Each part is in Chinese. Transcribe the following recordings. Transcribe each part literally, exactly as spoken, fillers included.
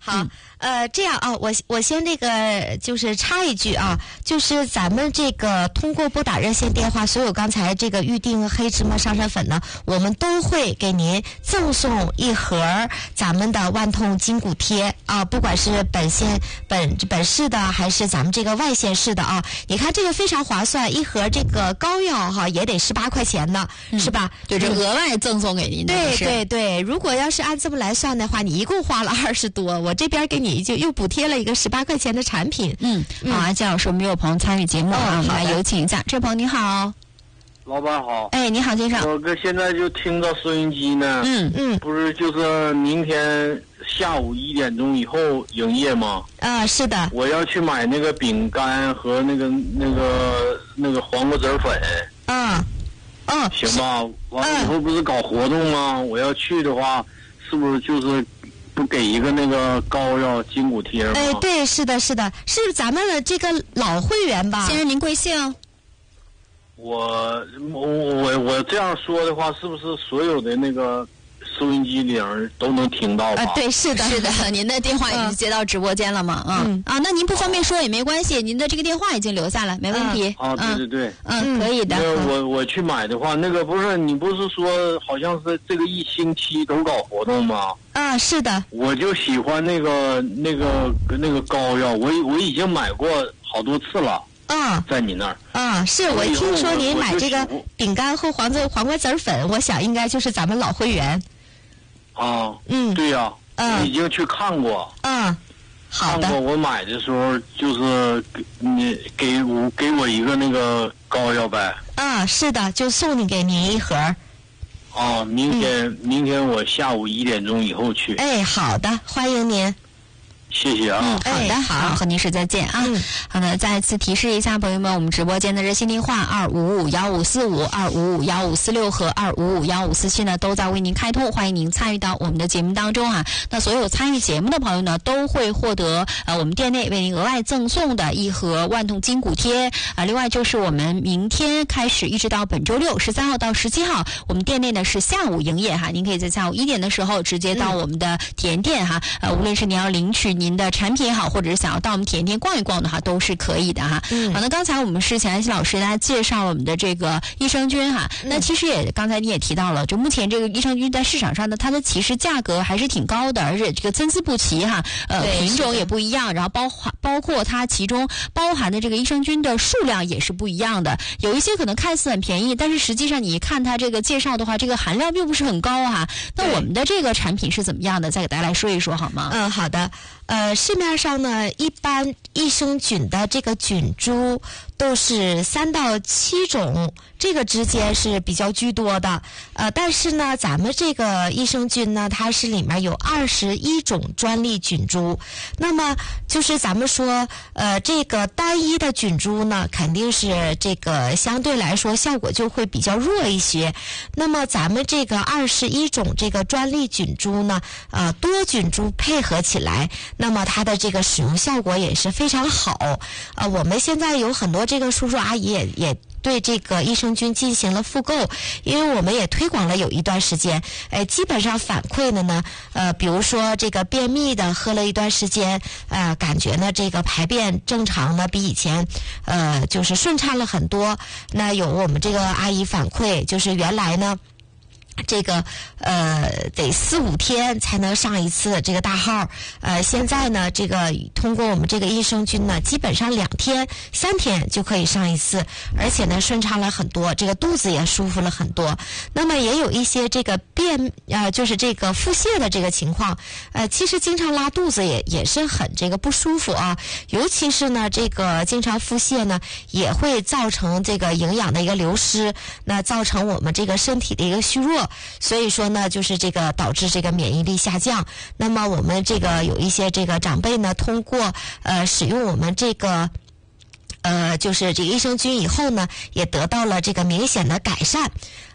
好，嗯、呃，这样啊，我我先那个就是插一句啊，就是咱们这个通过拨打热线电话，所有刚才这个预定黑芝麻上山粉呢，我们都会给您赠送一盒咱们的万通筋骨贴啊，不管是本县本本市的还是咱们这个外县市的啊，你看这个非常划算，一盒这个膏药哈、啊、也得十八块钱呢，嗯、是吧？ 对，这额外赠送给您的。 对对对，如果要是按这么来算的话，你一共花了二十多，我这边给你就又补贴了一个十八块钱的产品。 嗯，嗯好啊，姜老师，我们有朋友参与节目啊， 嗯、 我们来有请一下。这位朋友你好， 老板好。 哎，你好，先生。 我哥现在就听到收音机呢。 嗯嗯， 不是就是明天下午一点钟以后营业吗？ 啊，是的。 我要去买那个饼干和那个那个那个黄瓜籽粉。 啊。嗯， 行吧，完了以后不是搞活动吗？嗯、我要去的话，是不是就是不给一个那个膏药筋骨贴吗？ 哎，对，是的，是的，是咱们的这个老会员吧？ 先生，您贵姓？ 我我我我这样说的话，是不是所有的那个收音机铃都能听到吧？ 啊，对，是的， 是的，您的电话已经接到直播间了吗？嗯, 嗯啊，那您不方便说也没关系，您的这个电话已经留下了，没问题。 啊，对对对， 嗯，可以的。 那我我去买的话，那个不是你不是说好像是这个一星期都搞活动吗？ 啊，是的。 我就喜欢那个那个那个膏药，我我已经买过好多次了。 啊， 在你那儿啊，是我听说您买这个饼干和黄瓜黄瓜籽粉，我想应该就是咱们老会员。 啊， 嗯， 对呀、啊， 嗯， 我已经去看过。 嗯，好的。 看过，我买的时候就是你给我给我一个那个膏药呗。 啊，是的，就送你给您一盒。 啊，明天、嗯、明天我下午一点钟以后去。 哎，好的，欢迎您。 谢谢啊， 嗯，好的，好，和您说再见啊。嗯、好的，再次提示一下朋友们，我们直播间的热线电话二五五幺五四五、二五五幺五四六和二五五幺五四七呢，都在为您开通，欢迎您参与到我们的节目当中啊。那所有参与节目的朋友呢，都会获得呃我们店内为您额外赠送的一盒万通筋骨贴啊。另外就是我们明天开始一直到本周六十三号到十七号，我们店内呢是下午营业哈，您可以在下午一点的时候直接到我们的体验店哈，呃，无论是您要领取您的产品也好，或者是想要到我们体验店逛一逛的话，都是可以的哈。嗯，好，那刚才我们是钱安熙老师大家介绍了我们的这个益生菌哈，嗯、那其实也刚才你也提到了，就目前这个益生菌在市场上呢，它的其实价格还是挺高的，而且这个参差不齐哈，呃，品种也不一样，然后包含包括它其中包含的这个益生菌的数量也是不一样的，有一些可能看似很便宜，但是实际上你看它这个介绍的话，这个含量并不是很高哈。那我们的这个产品是怎么样的？再给大家来说一说好吗？ 嗯，好的。呃，市面上呢，一般益生菌的这个菌株都是三到七种，这个之间是比较居多的。呃，但是呢，咱们这个益生菌呢，它是里面有二十一种专利菌株。那么就是咱们说，呃，这个单一的菌株呢，肯定是这个相对来说效果就会比较弱一些。那么咱们这个二十一种这个专利菌株呢，呃，多菌株配合起来。那么它的这个使用效果也是非常好，呃，我们现在有很多这个叔叔阿姨也也对这个益生菌进行了复购，因为我们也推广了有一段时间，呃，基本上反馈的呢，呃，比如说这个便秘的喝了一段时间，呃，感觉呢这个排便正常呢，比以前呃就是顺畅了很多。那有我们这个阿姨反馈，就是原来呢。这个呃得四五天才能上一次这个大号，呃现在呢这个通过我们这个益生菌呢，基本上两天三天就可以上一次，而且呢顺畅了很多，这个肚子也舒服了很多。那么也有一些这个便呃就是这个腹泻的这个情况，呃其实经常拉肚子也也是很这个不舒服啊，尤其是呢这个经常腹泻呢也会造成这个营养的一个流失，那造成我们这个身体的一个虚弱。所以说呢，就是这个导致这个免疫力下降。那么我们这个有一些这个长辈呢，通过呃使用我们这个。呃，就是这个益生菌以后呢，也得到了这个明显的改善。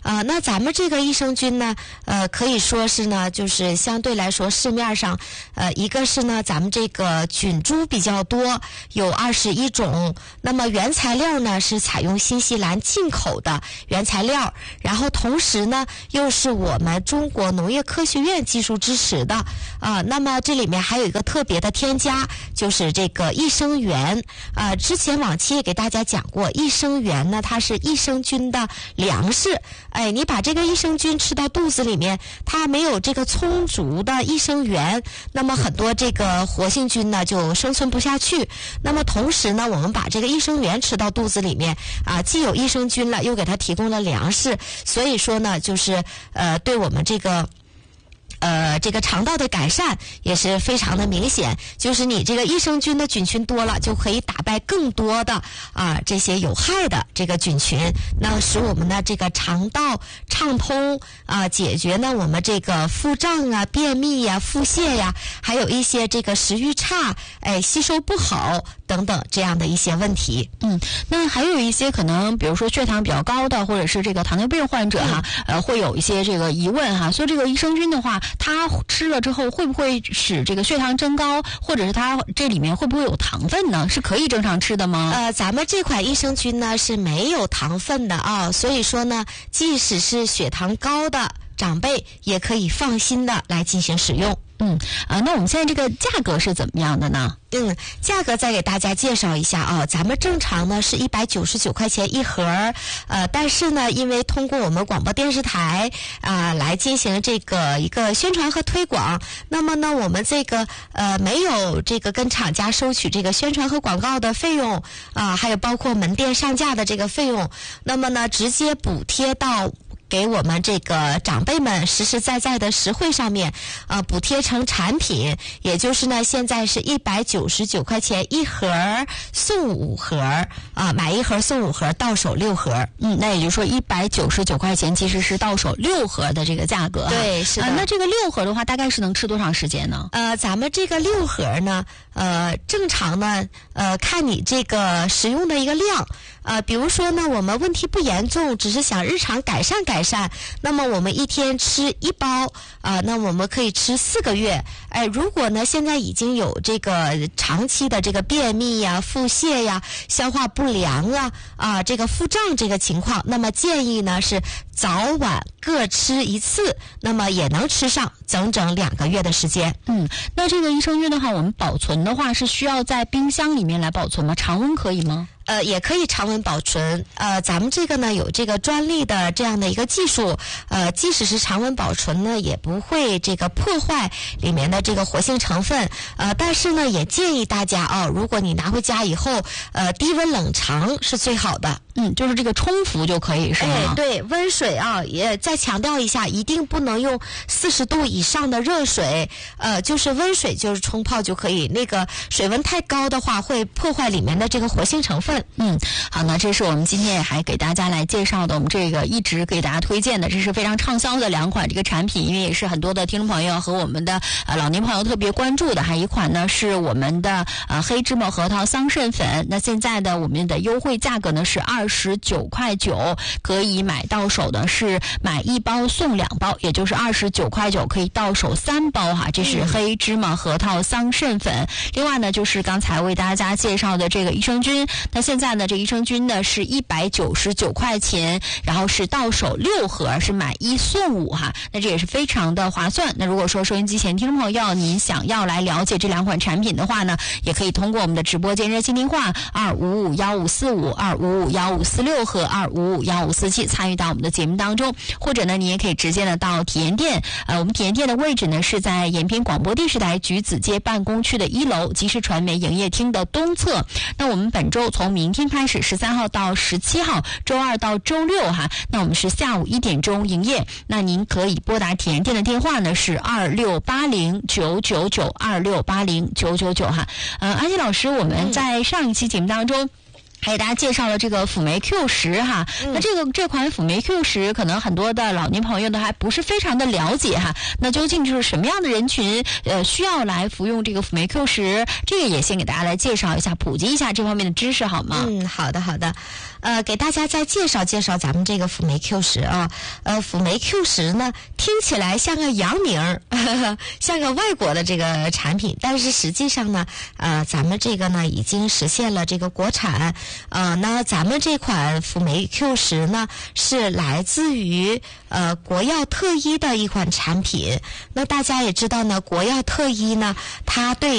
啊、呃，那咱们这个益生菌呢，呃，可以说是呢，就是相对来说市面上，呃，一个是呢，咱们这个菌株比较多，有二十一种。那么原材料呢是采用新西兰进口的原材料，然后同时呢又是我们中国农业科学院技术支持的啊、呃。那么这里面还有一个特别的添加，就是这个益生元啊、呃。之前往期也给大家讲过，益生元呢它是益生菌的粮食。哎，你把这个益生菌吃到肚子里面，它没有这个充足的益生元，那么很多这个活性菌呢就生存不下去。那么同时呢，我们把这个益生元吃到肚子里面啊，既有益生菌了，又给它提供了粮食，所以说呢，就是呃，对我们这个。呃，这个肠道的改善也是非常的明显，就是你这个益生菌的菌群多了，就可以打败更多的啊这些有害的这个菌群，那使我们的这个肠道畅通啊，解决呢我们这个腹胀啊、便秘呀、腹泻呀，还有一些这个食欲差、哎吸收不好等等这样的一些问题。 嗯，那还有一些可能，比如说血糖比较高的，或者是这个糖尿病患者哈，嗯、呃，会有一些这个疑问哈，所以这个益生菌的话。它吃了之后会不会使这个血糖增高，或者是它这里面会不会有糖分呢？是可以正常吃的吗？ 呃，咱们这款益生菌呢是没有糖分的啊，所以说呢，即使是血糖高的长辈也可以放心的来进行使用。 嗯啊，那我们现在这个价格是怎么样的呢？ 嗯，价格再给大家介绍一下啊，咱们正常呢是一百九十九块钱一盒，呃，但是呢，因为通过我们广播电视台啊、呃、来进行这个一个宣传和推广，那么呢，我们这个呃没有这个跟厂家收取这个宣传和广告的费用啊、呃，还有包括门店上架的这个费用，那么呢，直接补贴到。给我们这个长辈们实实在在的实惠上面，呃，补贴成产品，也就是呢，现在是一百九十九块钱一盒，送五盒啊，买一盒送五盒，到手六盒。 嗯，那也就是说一百九十九块钱其实是到手六盒的这个价格。 对，是的。 啊、那这个六盒的话，大概是能吃多长时间呢？ 呃，咱们这个六盒呢，呃，正常呢，呃，看你这个使用的一个量。呃，比如说呢，我们问题不严重，只是想日常改善改善，那么我们一天吃一包啊、呃，那我们可以吃四个月。哎，如果呢现在已经有这个长期的这个便秘呀、腹泻呀、消化不良啊啊这个腹胀这个情况，那么建议呢是早晚各吃一次，那么也能吃上整整两个月的时间。 嗯，那这个益生菌的话，我们保存的话是需要在冰箱里面来保存吗？常温可以吗？ 呃，也可以常温保存。呃，咱们这个呢有这个专利的这样的一个技术，呃，即使是常温保存呢，也不会这个破坏里面的这个活性成分。呃，但是呢，也建议大家啊，如果你拿回家以后，呃，低温冷藏是最好的。 嗯，就是这个冲服就可以是吗？ 哎，对，温水啊，也再强调一下，一定不能用四十度以上的热水，呃，就是温水就是冲泡就可以。那个水温太高的话，会破坏里面的这个活性成分。 嗯，好，那这是我们今天也还给大家来介绍的，我们这个一直给大家推荐的，这是非常畅销的两款这个产品，因为也是很多的听众朋友和我们的呃老年朋友特别关注的。还有一款呢是我们的呃黑芝麻核桃桑葚粉，那现在的我们的优惠价格呢是二十九块九，可以买到手的是买一包送两包，也就是二十九块九可以到手三包哈。这是黑芝麻核桃桑葚粉。另外呢就是刚才为大家介绍的这个益生菌，那现在呢这益生菌呢是一百九十九块钱，然后是到手六盒，是买一送五哈，那这也是非常的划算。那如果说收音机前听众朋友您想要来了解这两款产品的话呢，也可以通过我们的直播间热线电话二五五幺五四五二五五幺五四六和二五五幺五四七参与到我们的节目当中，或者呢你也可以直接的到体验店，呃我们体验店的位置呢是在延平广播电视台橘子街办公区的一楼即时传媒营业厅的东侧。那我们本周从明天开始十三号到十七号，周二到周六哈，那我们是下午一点钟营业。那您可以拨打体验店的电话呢是二六八零九九九二六八零九九九哈。呃，安琪老师，我们在上一期节目当中。 还给大家介绍了这个辅酶 Q 十哈， 嗯、 那这个这款辅酶 Q 十可能很多的老年朋友都还不是非常的了解哈。那究竟就是什么样的人群呃需要来服用这个辅酶 Q 十？这个也先给大家来介绍一下，普及一下这方面的知识好吗？ 嗯，好的好的。呃，给大家再介绍介绍咱们这个辅酶 Q 十啊。呃，辅酶 Q 十呢，听起来像个洋名儿，像个外国的这个产品，但是实际上呢，呃，咱们这个呢已经实现了这个国产。呃，那咱们这款辅酶 Q 十呢，是来自于呃国药特一的一款产品。那大家也知道呢，国药特一呢，它对